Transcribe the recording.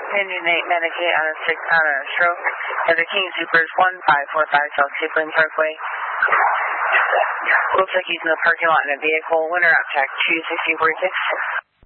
Indian 8 Medicaid on a stroke. Heather King Supers 1545 South Kipling Parkway. Looks like he's in the parking lot in a vehicle. Winter out track 26046.